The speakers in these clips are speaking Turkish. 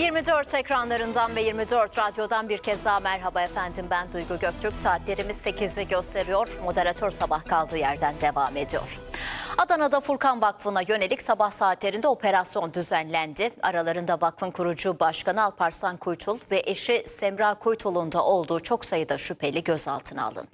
24 ekranlarından ve 24 radyodan bir kez daha merhaba efendim, ben Duygu Göktürk. Saatlerimiz 8'i gösteriyor. Moderatör sabah kaldığı yerden devam ediyor. Adana'da Furkan Vakfı'na yönelik sabah saatlerinde operasyon düzenlendi. Aralarında vakfın kurucu başkanı Alparslan Kuytul ve eşi Semra Kuytul'un da olduğu çok sayıda şüpheli gözaltına alındı.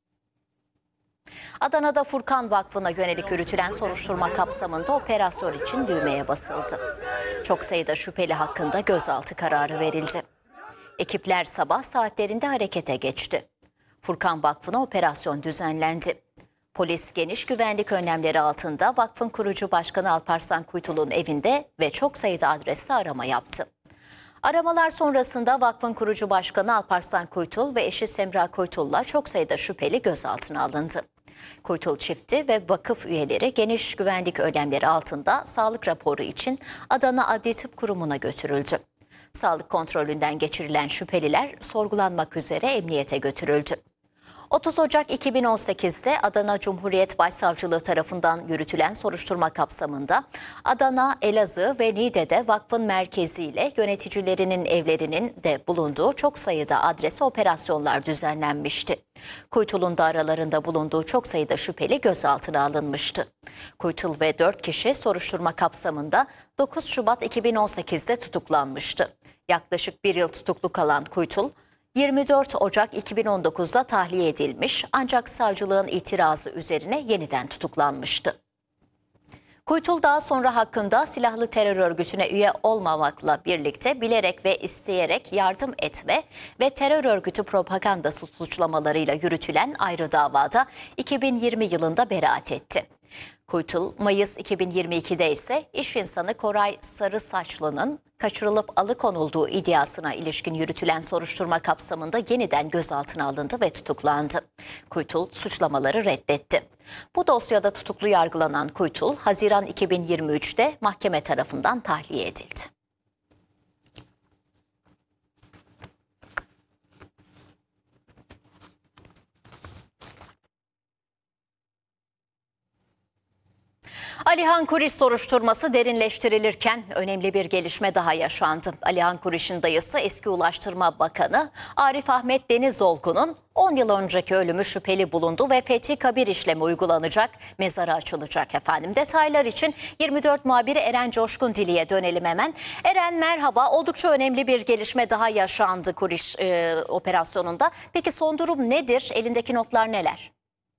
Adana'da Furkan Vakfı'na yönelik yürütülen soruşturma kapsamında operasyon için düğmeye basıldı. Çok sayıda şüpheli hakkında gözaltı kararı verildi. Ekipler sabah saatlerinde harekete geçti. Furkan Vakfı'na operasyon düzenlendi. Polis geniş güvenlik önlemleri altında vakfın kurucu başkanı Alparslan Kuytul'un evinde ve çok sayıda adreste arama yaptı. Aramalar sonrasında vakfın kurucu başkanı Alparslan Kuytul ve eşi Semra Kuytul'la çok sayıda şüpheli gözaltına alındı. Kuytul çifti ve vakıf üyeleri geniş güvenlik önlemleri altında sağlık raporu için Adana Adli Tıp Kurumu'na götürüldü. Sağlık kontrolünden geçirilen şüpheliler sorgulanmak üzere emniyete götürüldü. 30 Ocak 2018'de Adana Cumhuriyet Başsavcılığı tarafından yürütülen soruşturma kapsamında Adana, Elazığ ve Niğde'de vakfın merkeziyle yöneticilerinin evlerinin de bulunduğu çok sayıda adrese operasyonlar düzenlenmişti. Kuytul'un da aralarında bulunduğu çok sayıda şüpheli gözaltına alınmıştı. Kuytul ve 4 kişi soruşturma kapsamında 9 Şubat 2018'de tutuklanmıştı. Yaklaşık bir yıl tutuklu kalan Kuytul, 24 Ocak 2019'da tahliye edilmiş ancak savcılığın itirazı üzerine yeniden tutuklanmıştı. Kuytul daha sonra hakkında silahlı terör örgütüne üye olmamakla birlikte bilerek ve isteyerek yardım etme ve terör örgütü propagandası suçlamalarıyla yürütülen ayrı davada 2020 yılında beraat etti. Kuytul, Mayıs 2022'de ise iş insanı Koray Sarısaçlı'nın kaçırılıp alıkonulduğu iddiasına ilişkin yürütülen soruşturma kapsamında yeniden gözaltına alındı ve tutuklandı. Kuytul suçlamaları reddetti. Bu dosyada tutuklu yargılanan Kuytul, Haziran 2023'te mahkeme tarafından tahliye edildi. Alihan Kuriş soruşturması derinleştirilirken önemli bir gelişme daha yaşandı. Alihan Kuriş'in dayısı eski Ulaştırma Bakanı Arif Ahmet Denizolgun'un 10 yıl önceki ölümü şüpheli bulundu ve fethi kabir işlemi uygulanacak, mezarı açılacak efendim. Detaylar için 24 muhabiri Eren Coşkun Dili'ye dönelim hemen. Eren merhaba, oldukça önemli bir gelişme daha yaşandı Kuriş operasyonunda. Peki son durum nedir? Elindeki notlar neler?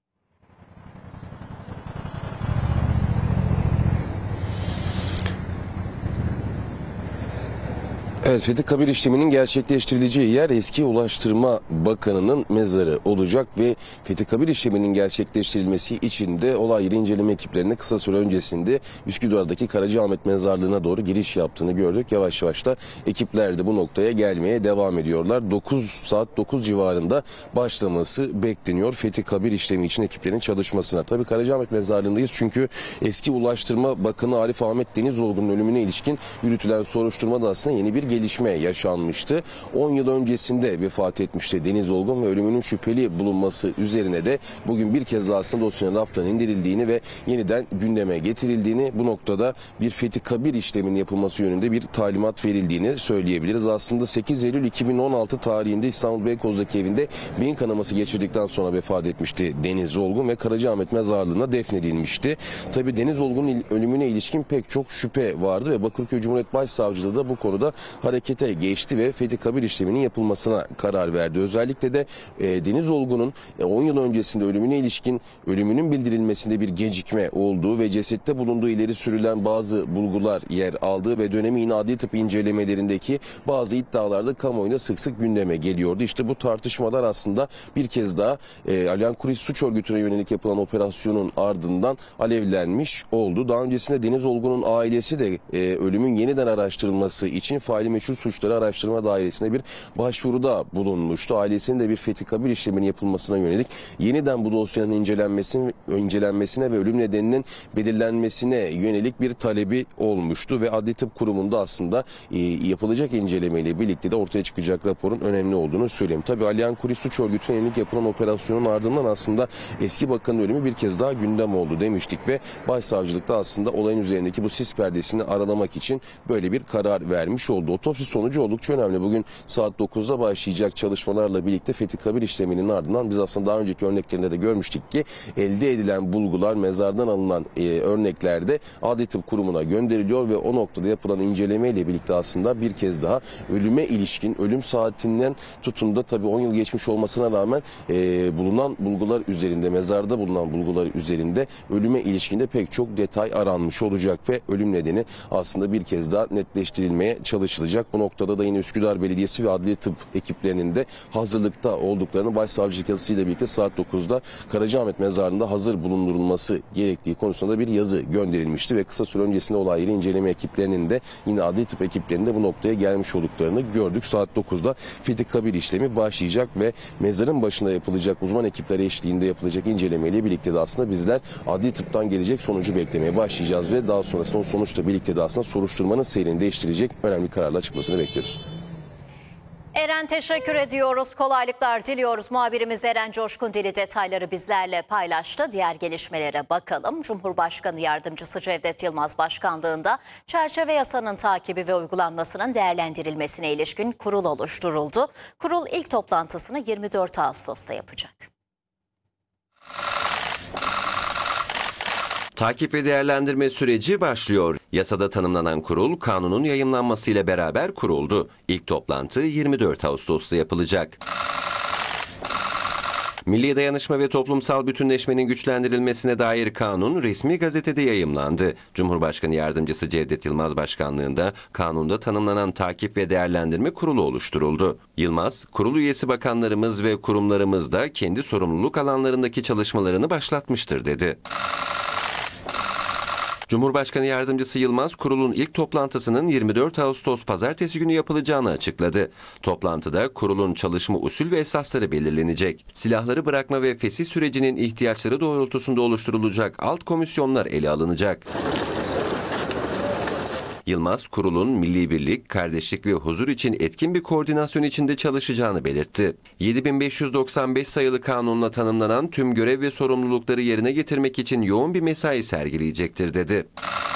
Evet, fethi kabir işleminin gerçekleştirileceği yer eski Ulaştırma Bakanı'nın mezarı olacak ve fethi kabir işleminin gerçekleştirilmesi için de olay yeri inceleme ekiplerine kısa süre öncesinde Üsküdar'daki Karacaahmet Mezarlığı'na doğru giriş yaptığını gördük. Yavaş yavaş da ekipler de bu noktaya gelmeye devam ediyorlar. Saat 9 civarında başlaması bekleniyor fethi kabir işlemi için ekiplerin çalışmasına. Tabii Karacaahmet Mezarlığı'ndayız çünkü eski Ulaştırma Bakanı Arif Ahmet Denizolgun'un ölümüne ilişkin yürütülen soruşturmada aslında yeni bir gelişme yaşanmıştı. 10 yıl öncesinde vefat etmişti Denizolgun ve ölümünün şüpheli bulunması üzerine de bugün bir kez daha aslında dosyanın raftan indirildiğini ve yeniden gündeme getirildiğini, bu noktada bir fethi kabir işleminin yapılması yönünde bir talimat verildiğini söyleyebiliriz. Aslında 8 Eylül 2016 tarihinde İstanbul Beykoz'daki evinde beyin kanaması geçirdikten sonra vefat etmişti Denizolgun ve Karacaahmet Mezarlığı'na defnedilmişti. Tabii Denizolgun'un ölümüne ilişkin pek çok şüphe vardı ve Bakırköy Cumhuriyet Başsavcılığı da bu konuda harekete geçti ve fethi kabir işleminin yapılmasına karar verdi. Özellikle de Denizolgun'un 10 yıl öncesinde ölümüne ilişkin ölümünün bildirilmesinde bir gecikme olduğu ve cesette bulunduğu ileri sürülen bazı bulgular yer aldığı ve dönemin adli tıp incelemelerindeki bazı iddialarda kamuoyunda sık sık gündeme geliyordu. İşte bu tartışmalar aslında bir kez daha Alihan Kuriş suç örgütüne yönelik yapılan operasyonun ardından alevlenmiş oldu. Daha öncesinde Denizolgun'un ailesi de ölümün yeniden araştırılması için faili meçhul suçları araştırma dairesine bir başvuruda bulunmuştu. Ailesinin de bir fethi kabir işleminin yapılmasına yönelik yeniden bu dosyanın incelenmesine ve ölüm nedeninin belirlenmesine yönelik bir talebi olmuştu ve Adli Tıp Kurumu'nda aslında yapılacak incelemeyle birlikte de ortaya çıkacak raporun önemli olduğunu söyleyeyim. Tabii Alihan Kuriş suç örgütüne yönelik yapılan operasyonun ardından aslında eski bakanın ölümü bir kez daha gündem oldu demiştik ve Başsavcılıkta aslında olayın üzerindeki bu sis perdesini aralamak için böyle bir karar vermiş oldu. Otopsi sonucu oldukça önemli. Bugün saat 9'da başlayacak çalışmalarla birlikte Fethi Kabir işleminin ardından biz aslında daha önceki örneklerinde de görmüştük ki elde edilen bulgular mezardan alınan örneklerde Adli Tıp Kurumu'na gönderiliyor ve o noktada yapılan incelemeyle birlikte aslında bir kez daha ölüme ilişkin, ölüm saatinden tutun da tabii 10 yıl geçmiş olmasına rağmen bulunan bulgular üzerinde, mezarda bulunan bulgular üzerinde ölüme ilişkinde pek çok detay aranmış olacak ve ölüm nedeni aslında bir kez daha netleştirilmeye çalışılacak. Bu noktada da yine Üsküdar Belediyesi ve Adli Tıp ekiplerinin de hazırlıkta olduklarını Başsavcılık yazısıyla birlikte saat 9'da Karacaahmet Mezarı'nda hazır bulundurulması gerektiği konusunda bir yazı gönderilmişti ve kısa süre öncesinde olay yeri inceleme ekiplerinin de yine Adli Tıp ekiplerinin de bu noktaya gelmiş olduklarını gördük. Saat 9'da Fethi Kabir işlemi başlayacak ve mezarın başında yapılacak uzman ekipler eşliğinde yapılacak incelemeyle birlikte de aslında bizler Adli Tıp'tan gelecek sonucu beklemeye başlayacağız ve daha sonrasında o sonuçla birlikte de aslında soruşturmanın seyrini değiştirecek önemli kararla çıkmasını bekliyoruz. Eren, teşekkür ediyoruz. Kolaylıklar diliyoruz. Muhabirimiz Eren Coşkun Dili detayları bizlerle paylaştı. Diğer gelişmelere bakalım. Cumhurbaşkanı Yardımcısı Cevdet Yılmaz başkanlığında çerçeve yasanın takibi ve uygulanmasının değerlendirilmesine ilişkin kurul oluşturuldu. Kurul ilk toplantısını 24 Ağustos'ta yapacak. Takip ve değerlendirme süreci başlıyor. Yasada tanımlanan kurul kanunun yayımlanmasıyla beraber kuruldu. İlk toplantı 24 Ağustos'ta yapılacak. Milli dayanışma ve toplumsal bütünleşmenin güçlendirilmesine dair kanun resmi gazetede yayımlandı. Cumhurbaşkanı Yardımcısı Cevdet Yılmaz başkanlığında kanunda tanımlanan takip ve değerlendirme kurulu oluşturuldu. Yılmaz, kurul üyesi bakanlarımız ve kurumlarımız da kendi sorumluluk alanlarındaki çalışmalarını başlatmıştır dedi. Cumhurbaşkanı Yardımcısı Yılmaz, kurulun ilk toplantısının 24 Ağustos Pazartesi günü yapılacağını açıkladı. Toplantıda kurulun çalışma usul ve esasları belirlenecek. Silahları bırakma ve fesih sürecinin ihtiyaçları doğrultusunda oluşturulacak alt komisyonlar ele alınacak. Yılmaz, kurulun milli birlik, kardeşlik ve huzur için etkin bir koordinasyon içinde çalışacağını belirtti. 7595 sayılı kanunla tanımlanan tüm görev ve sorumlulukları yerine getirmek için yoğun bir mesai sergileyecektir dedi.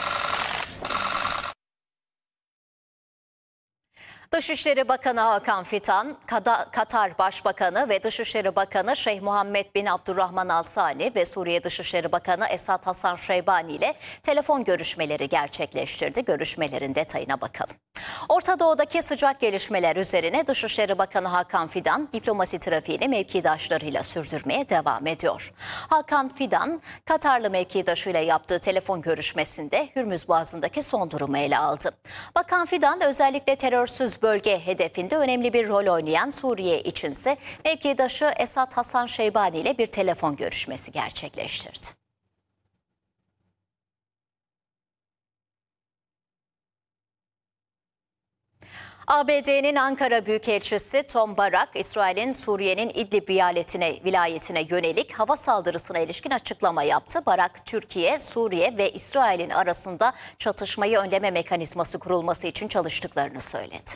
Dışişleri Bakanı Hakan Fidan, Katar Başbakanı ve Dışişleri Bakanı Şeyh Muhammed bin Abdurrahman Al Sani ve Suriye Dışişleri Bakanı Esad Hasan Şeybani ile telefon görüşmeleri gerçekleştirdi. Görüşmelerin detayına bakalım. Orta Doğu'daki sıcak gelişmeler üzerine Dışişleri Bakanı Hakan Fidan diplomasi trafiğini mevkidaşlarıyla sürdürmeye devam ediyor. Hakan Fidan, Katarlı mevkidaşıyla yaptığı telefon görüşmesinde Hürmüz Boğazı'ndaki son durumu ele aldı. Bakan Fidan özellikle terörsüz bölge hedefinde önemli bir rol oynayan Suriye içinse mevkidaşı Esad Hasan Şeybani ile bir telefon görüşmesi gerçekleştirdi. ABD'nin Ankara Büyükelçisi Tom Barak, İsrail'in Suriye'nin İdlib vilayetine yönelik hava saldırısına ilişkin açıklama yaptı. Barak, Türkiye, Suriye ve İsrail'in arasında çatışmayı önleme mekanizması kurulması için çalıştıklarını söyledi.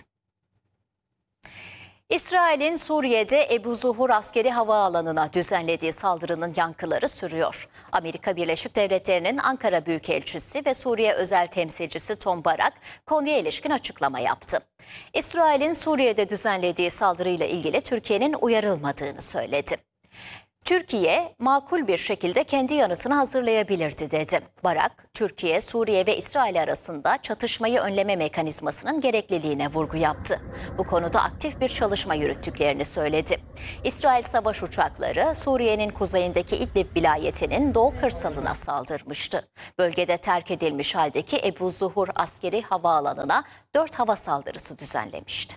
İsrail'in Suriye'de Ebu Zuhur askeri havaalanına düzenlediği saldırının yankıları sürüyor. Amerika Birleşik Devletleri'nin Ankara Büyükelçisi ve Suriye özel temsilcisi Tom Barak konuya ilişkin açıklama yaptı. İsrail'in Suriye'de düzenlediği saldırıyla ilgili Türkiye'nin uyarılmadığını söyledi. Türkiye makul bir şekilde kendi yanıtını hazırlayabilirdi dedi. Barak, Türkiye, Suriye ve İsrail arasında çatışmayı önleme mekanizmasının gerekliliğine vurgu yaptı. Bu konuda aktif bir çalışma yürüttüklerini söyledi. İsrail savaş uçakları Suriye'nin kuzeyindeki İdlib vilayetinin doğu kırsalına saldırmıştı. Bölgede terk edilmiş haldeki Ebu Zuhur askeri havaalanına 4 hava saldırısı düzenlemişti.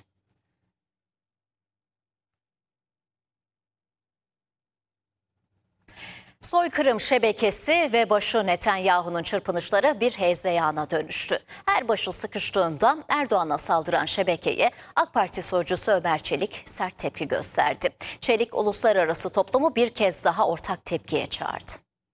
Soykırım şebekesi ve başı Netanyahu'nun çırpınışları bir heyezeyana dönüştü. Her başı sıkıştığında Erdoğan'a saldıran şebekeye AK Parti sözcüsü Ömer Çelik sert tepki gösterdi. Çelik uluslararası toplumu bir kez daha ortak tepkiye çağırdı.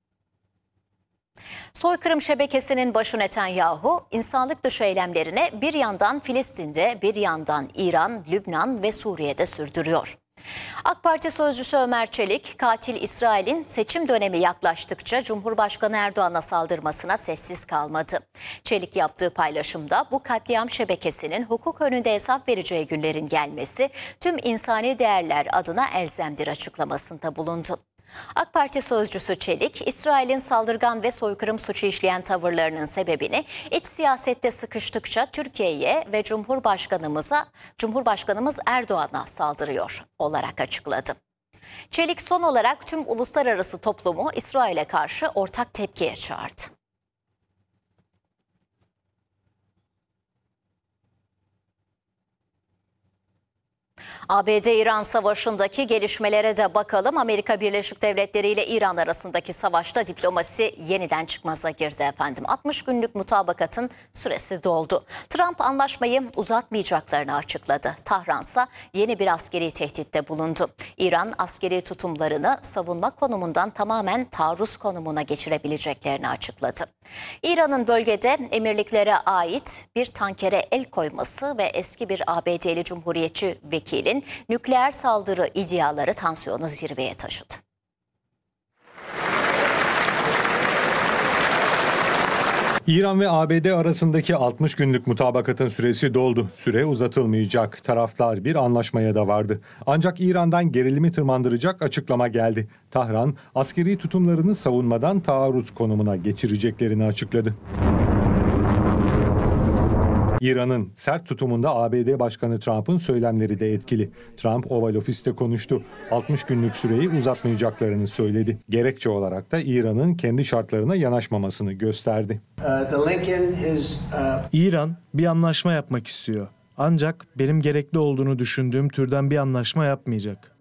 Soykırım şebekesinin başı Netanyahu, insanlık dışı eylemlerine bir yandan Filistin'de, bir yandan İran, Lübnan ve Suriye'de sürdürüyor. AK Parti sözcüsü Ömer Çelik, katil İsrail'in seçim dönemi yaklaştıkça Cumhurbaşkanı Erdoğan'a saldırmasına sessiz kalmadı. Çelik yaptığı paylaşımda bu katliam şebekesinin hukuk önünde hesap vereceği günlerin gelmesi tüm insani değerler adına elzemdir açıklamasında bulundu. AK Parti sözcüsü Çelik, İsrail'in saldırgan ve soykırım suçu işleyen tavırlarının sebebini iç siyasette sıkıştıkça Türkiye'ye ve Cumhurbaşkanımız Erdoğan'a saldırıyor olarak açıkladı. Çelik son olarak tüm uluslararası toplumu İsrail'e karşı ortak tepkiye çağırdı. ABD-İran savaşındaki gelişmelere de bakalım. Amerika Birleşik Devletleri ile İran arasındaki savaşta diplomasi yeniden çıkmaza girdi efendim. 60 günlük mutabakatın süresi doldu. Trump anlaşmayı uzatmayacaklarını açıkladı. Tahransa yeni bir askeri tehditte bulundu. İran askeri tutumlarını savunma konumundan tamamen taarruz konumuna geçirebileceklerini açıkladı. İran'ın bölgede emirliklere ait bir tankere el koyması ve eski bir ABD'li cumhuriyetçi vekilin nükleer saldırı iddiaları tansiyonu zirveye taşıdı. İran ve ABD arasındaki 60 günlük mutabakatın süresi doldu. Süre uzatılmayacak. Taraflar bir anlaşmaya da vardı. Ancak İran'dan gerilimi tırmandıracak açıklama geldi. Tahran, askeri tutumlarını savunmadan taarruz konumuna geçireceklerini açıkladı. İran'ın sert tutumunda ABD Başkanı Trump'ın söylemleri de etkili. Trump Oval Ofis'te konuştu. 60 günlük süreyi uzatmayacaklarını söyledi. Gerekçe olarak da İran'ın kendi şartlarına yanaşmamasını gösterdi. İran bir anlaşma yapmak istiyor. Ancak benim gerekli olduğunu düşündüğüm türden bir anlaşma yapmayacak.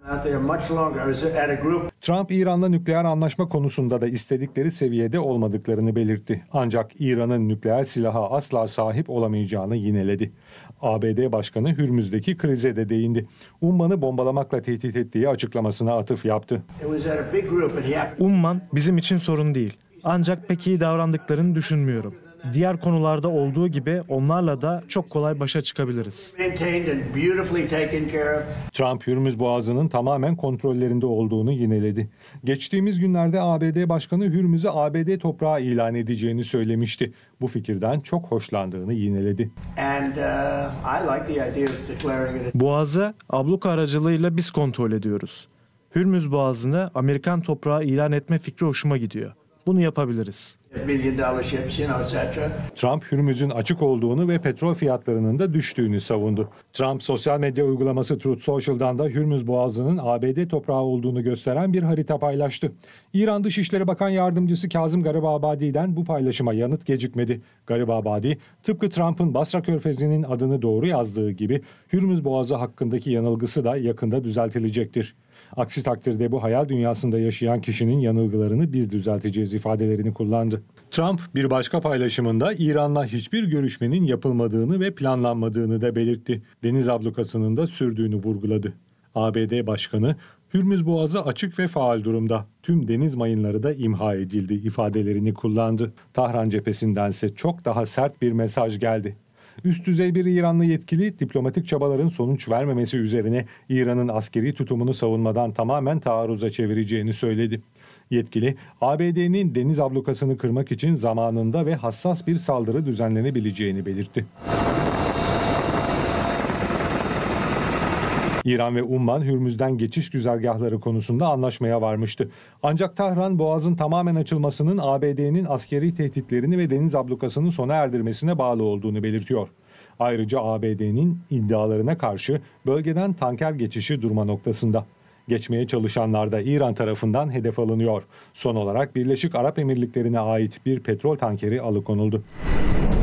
Trump, İran'la nükleer anlaşma konusunda da istedikleri seviyede olmadıklarını belirtti. Ancak İran'ın nükleer silaha asla sahip olamayacağını yineledi. ABD Başkanı Hürmüz'deki krize de değindi. Umman'ı bombalamakla tehdit ettiği açıklamasına atıf yaptı. Umman bizim için sorun değil. Ancak pek iyi davrandıklarını düşünmüyorum. Diğer konularda olduğu gibi onlarla da çok kolay başa çıkabiliriz. Trump, Hürmüz Boğazı'nın tamamen kontrollerinde olduğunu yineledi. Geçtiğimiz günlerde ABD Başkanı Hürmüz'ü ABD toprağı ilan edeceğini söylemişti. Bu fikirden çok hoşlandığını yineledi. Boğazı abluka aracılığıyla biz kontrol ediyoruz. Hürmüz Boğazı'nı Amerikan toprağı ilan etme fikri hoşuma gidiyor. Bunu yapabiliriz. Trump, Hürmüz'ün açık olduğunu ve petrol fiyatlarının da düştüğünü savundu. Trump, sosyal medya uygulaması Truth Social'dan da Hürmüz Boğazı'nın ABD toprağı olduğunu gösteren bir harita paylaştı. İran Dışişleri Bakan Yardımcısı Kazım Garibabadi'den bu paylaşıma yanıt gecikmedi. Garibabadi, tıpkı Trump'ın Basra Körfezi'nin adını doğru yazdığı gibi Hürmüz Boğazı hakkındaki yanılgısı da yakında düzeltilecektir. Aksi takdirde bu hayal dünyasında yaşayan kişinin yanılgılarını biz düzelteceğiz ifadelerini kullandı. Trump bir başka paylaşımında İran'la hiçbir görüşmenin yapılmadığını ve planlanmadığını da belirtti. Deniz ablukasının da sürdüğünü vurguladı. ABD Başkanı, Hürmüz Boğazı açık ve faal durumda. Tüm deniz mayınları da imha edildi ifadelerini kullandı. Tahran cephesindense çok daha sert bir mesaj geldi. Üst düzey bir İranlı yetkili diplomatik çabaların sonuç vermemesi üzerine İran'ın askeri tutumunu savunmadan tamamen taarruza çevireceğini söyledi. Yetkili, ABD'nin deniz ablukasını kırmak için zamanında ve hassas bir saldırı düzenlenebileceğini belirtti. İran ve Umman, Hürmüz'den geçiş güzergahları konusunda anlaşmaya varmıştı. Ancak Tahran, Boğaz'ın tamamen açılmasının ABD'nin askeri tehditlerini ve deniz ablukasını sona erdirmesine bağlı olduğunu belirtiyor. Ayrıca ABD'nin iddialarına karşı bölgeden tanker geçişi durma noktasında. Geçmeye çalışanlar da İran tarafından hedef alınıyor. Son olarak Birleşik Arap Emirlikleri'ne ait bir petrol tankeri alıkonuldu.